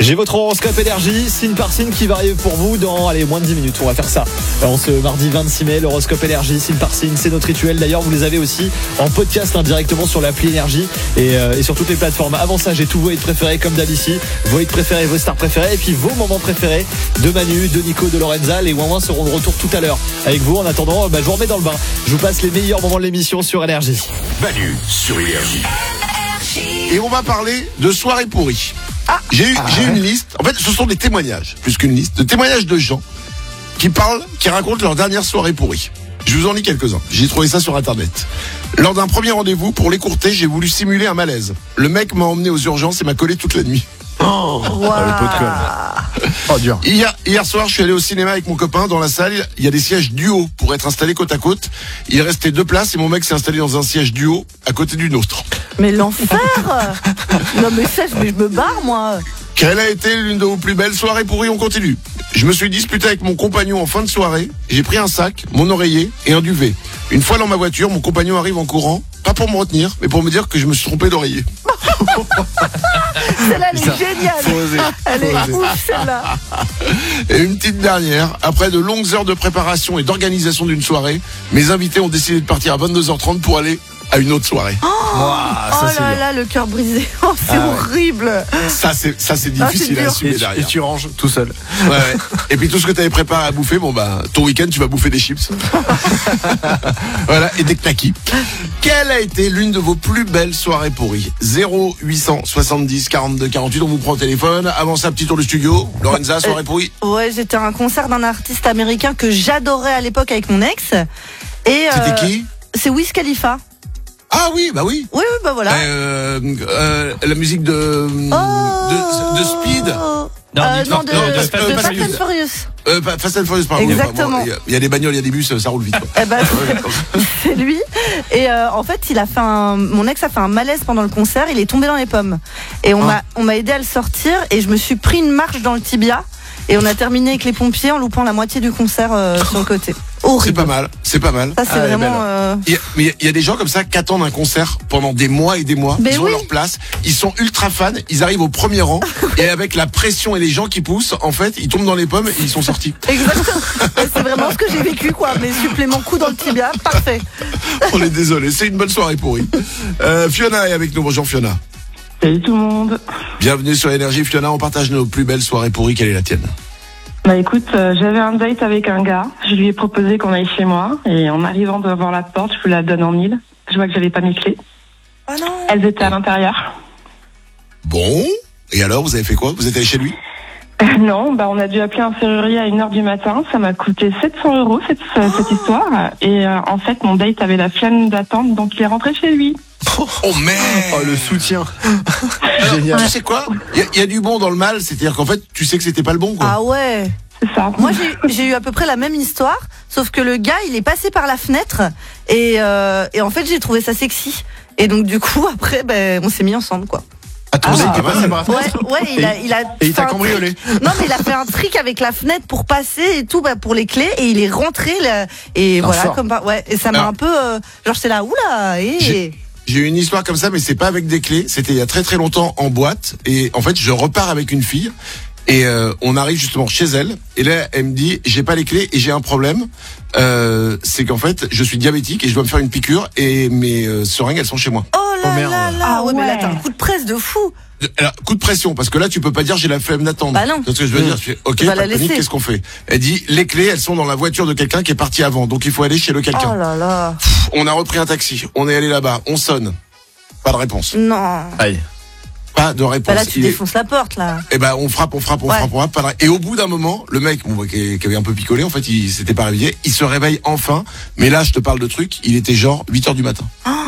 J'ai votre horoscope énergie, signe par signe, qui va arriver pour vous dans moins de 10 minutes. On va faire ça. En ce mardi 26 mai, l'horoscope énergie, signe par signe, c'est notre rituel. D'ailleurs, vous les avez aussi en podcast directement sur l'appli énergie et sur toutes les plateformes. Avant ça, j'ai tous vos hits préférés comme d'hab ici. Vos hits préférés, vos stars préférées et puis vos moments préférés de Manu, de Nico, de Lorenza. Les Ouin-Ouin seront de retour tout à l'heure avec vous. En attendant, je vous remets dans le bain. Je vous passe les meilleurs moments de l'émission sur énergie. Manu sur énergie. Et on va parler de soirées pourries. J'ai une liste. En fait, ce sont des témoignages, plus qu'une liste, de témoignages de gens qui racontent leur dernière soirée pourrie. Je vous en lis quelques-uns. J'ai trouvé ça sur Internet. Lors d'un premier rendez-vous pour l'écourter, j'ai voulu simuler un malaise. Le mec m'a emmené aux urgences et m'a collé toute la nuit. Wow. Le pot de colle. Oh, dur. Hier soir, je suis allé au cinéma avec mon copain. Dans la salle, il y a des sièges duo pour être installés côte à côte. Il restait 2 places et mon mec s'est installé dans un siège duo à côté d'une autre. Mais l'enfer. Non mais ça, je me barre moi. Quelle a été l'une de vos plus belles soirées pourries? On continue. Je me suis disputé avec mon compagnon en fin de soirée. J'ai pris un sac, mon oreiller et un duvet. Une fois dans ma voiture, mon compagnon arrive en courant, pas pour me retenir, mais pour me dire que je me suis trompé d'oreiller. Celle-là, elle est géniale. Elle est ouf, celle-là. Et une petite dernière. Après de longues heures de préparation et d'organisation d'une soirée, mes invités ont décidé de partir à 22h30 pour aller à une autre soirée. Là, le cœur brisé. Oh, c'est horrible. Ça c'est difficile à assumer derrière. Et tu ranges tout seul. Ouais. Et puis tout ce que tu avais préparé à bouffer, ton week-end tu vas bouffer des chips. Voilà, et des knackis. Quelle a été l'une de vos plus belles soirées pourries? 0870 42 48, on vous prend au téléphone. Avant ça, petit tour du studio. Lorenza, soirée pourrie? Ouais, j'étais à un concert d'un artiste américain que j'adorais à l'époque avec mon ex. Et c'était qui? C'est Wiz Khalifa. Ah oui, bah oui. Oui, bah voilà. La musique de Speed. De Fast and Furious. Fast and Furious, pardon. Exactement. Il y a des bagnoles, il y a des bus, ça roule vite. C'est lui. Et en fait, mon ex a fait un malaise pendant le concert. Il est tombé dans les pommes. Et on m'a aidé à le sortir. Et je me suis pris une marche dans le tibia. Et on a terminé avec les pompiers en loupant la moitié du concert sur le côté. Horrible. C'est pas mal. Ça, c'est vraiment. Mais il y a des gens comme ça qui attendent un concert pendant des mois et des mois. Ils ont leur place. Ils sont ultra fans. Ils arrivent au premier rang. Et avec la pression et les gens qui poussent, en fait, ils tombent dans les pommes et ils sont sortis. Exactement. C'est vraiment ce que j'ai vécu, quoi. Mes suppléments coups dans le tibia. Parfait. On est désolé. C'est une bonne soirée pourrie. Fiona est avec nous. Bonjour Fiona. Salut tout le monde. Bienvenue sur Énergie. Fiona, on partage nos plus belles soirées pourries. Quelle est la tienne? Bah écoute, j'avais un date avec un gars. Je lui ai proposé qu'on aille chez moi. Et en arrivant devant la porte, je lui la donne en mille. Je vois que j'avais pas mes clés. Oh non. Elles étaient à l'intérieur. Bon. Et alors, vous avez fait quoi? Vous êtes allé chez lui? Non, on a dû appeler un serrurier à 1h du matin. Ça m'a coûté 700 € cette histoire. Et en fait, mon date avait la flemme d'attendre, donc il est rentré chez lui. Oh merde! Oh, le soutien. Génial. Tu sais quoi? Il y a du bon dans le mal, c'est-à-dire qu'en fait, tu sais que c'était pas le bon, quoi. Ah ouais. C'est ça. Moi, j'ai eu à peu près la même histoire, sauf que le gars, il est passé par la fenêtre et en fait, j'ai trouvé ça sexy. Et donc, du coup, après, on s'est mis ensemble, quoi. Attends, il est passé par la fenêtre? Ouais, il a et il t'a cambriolé? Non, mais il a fait un trick avec la fenêtre pour passer et tout, pour les clés, et il est rentré, et voilà, fort. et ça m'a un peu, genre, j'étais là, oula, J'ai eu une histoire comme ça, mais c'est pas avec des clés. C'était il y a très très longtemps en boîte. Et en fait, je repars avec une fille. Et on arrive justement chez elle. Et là, elle me dit, j'ai pas les clés et j'ai un problème. C'est qu'en fait, je suis diabétique et je dois me faire une piqûre. Et mes seringues, elles sont chez moi. Oh là là là. Ah Mais là, t'as un coup de presse de fou. Alors, coup de pression, parce que là, tu peux pas dire j'ai la flemme d'attendre. Bah non. C'est ce que je veux dire. Je fais, ok, pas de panique, qu'est-ce qu'on fait? Elle dit, les clés, elles sont dans la voiture de quelqu'un qui est parti avant. Donc il faut aller chez le quelqu'un. Oh là là. On a repris un taxi. On est allé là-bas. On sonne. Pas de réponse. Non. Aïe. Pas de réponse. Là, tu défonces la porte, là. Et on frappe, pas de réponse. Et au bout d'un moment, le mec, qui avait un peu picolé, en fait, il s'était pas réveillé, il se réveille enfin. Mais là, je te parle de truc, il était genre 8h du matin.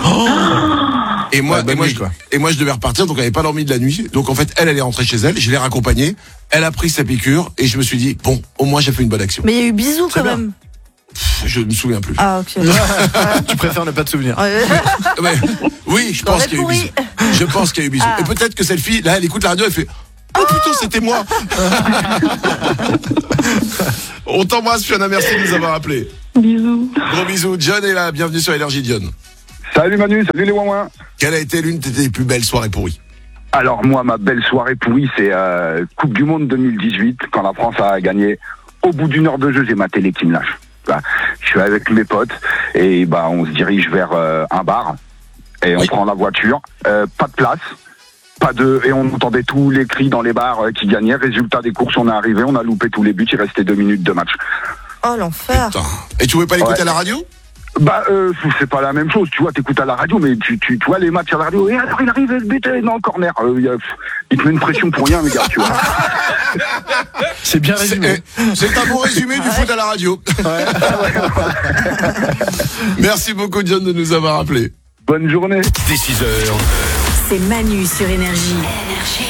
Et moi, je devais repartir, donc elle avait pas dormi de la nuit. Donc en fait, elle est rentrée chez elle, je l'ai raccompagnée, elle a pris sa piqûre, et je me suis dit, bon, au moins j'ai fait une bonne action. Mais il y a eu bisous quand même. Je me souviens plus. Ah, ok. Tu préfères ne pas te souvenir? Oui, je pense qu'il y a eu bisous. Je pense qu'il y a eu bisous. Et peut-être que cette fille, là, elle écoute la radio, elle fait, oh putain, c'était moi. On t'embrasse, Fiona, merci de nous avoir appelés. Bisous. Gros bisous. John est là, bienvenue sur Énergie, John. Salut Manu, salut les Ouin-Ouin. Quelle a été l'une de tes plus belles soirées pourries? Alors moi, ma belle soirée pourrie, c'est Coupe du Monde 2018, quand la France a gagné. Au bout d'une heure de jeu, j'ai ma télé qui me lâche. Bah, je suis avec mes potes et on se dirige vers un bar et on prend la voiture. Pas de place. Et on entendait tous les cris dans les bars qui gagnaient. Résultat des courses, on est arrivé, on a loupé tous les buts, il restait 2 minutes de match. Oh l'enfer. Putain. Et tu pouvais pas l'écouter à la radio? C'est pas la même chose, tu vois, t'écoutes à la radio, mais tu vois les matchs à la radio, et alors il arrive le but, non, corner, il te met une pression pour rien, les gars, tu vois. C'est bien résumé. C'est un bon résumé du foot à la radio. Merci beaucoup, John, de nous avoir appelés. Bonne journée. Dès 6h. C'est Manu sur Énergie.